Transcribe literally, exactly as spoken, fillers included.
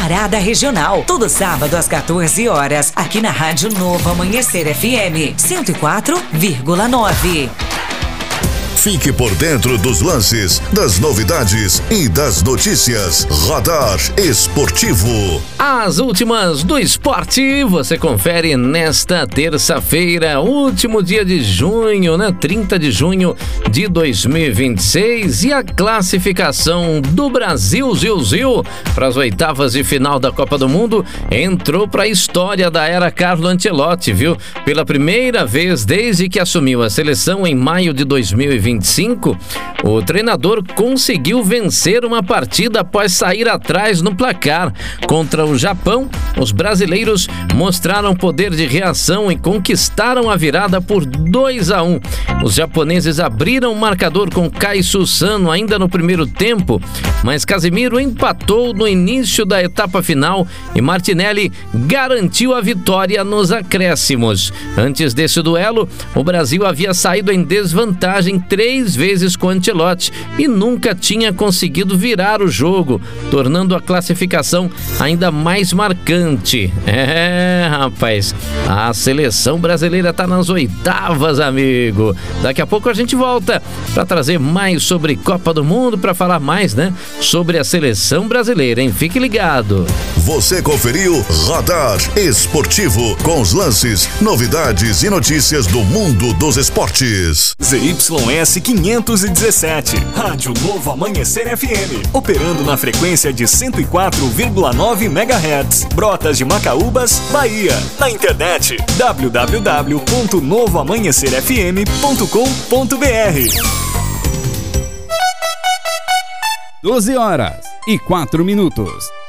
Parada Regional, todo sábado às quatorze horas, aqui na Rádio Novo Amanhecer F M cento e quatro vírgula nove. Fique por dentro dos lances, das novidades e das notícias. Radar Esportivo. As últimas do esporte você confere nesta terça-feira, último dia de junho, né? trinta de junho de dois mil e vinte e seis. E a classificação do Brasil, Zil Zil, para as oitavas de final da Copa do Mundo entrou para a história da era Carlo Ancelotti, viu? Pela primeira vez desde que assumiu a seleção em maio de dois mil e vinte e cinco, o treinador conseguiu vencer uma partida após sair atrás no placar. Contra o Japão, os brasileiros mostraram poder de reação e conquistaram a virada por dois a um. Os japoneses abriram o marcador com Kaisu Sano ainda no primeiro tempo, mas Casemiro empatou no início da etapa final e Martinelli garantiu a vitória nos acréscimos. Antes desse duelo, o Brasil havia saído em desvantagem três vezes com Ancelotti e nunca tinha conseguido virar o jogo, tornando a classificação ainda mais marcante. É, rapaz, a seleção brasileira tá nas oitavas, amigo. Daqui a pouco a gente volta para trazer mais sobre Copa do Mundo, para falar mais, né, sobre a seleção brasileira, hein? Fique ligado. Você conferiu Radar Esportivo, com os lances, novidades e notícias do mundo dos esportes. Z Y S quinhentos e dezessete, Rádio Novo Amanhecer F M, operando na frequência de cento e quatro vírgula nove megahertz, Brotas de Macaúbas, Bahia. Na internet, w w w ponto novo amanhecer f m ponto com ponto b r. doze horas e quatro minutos.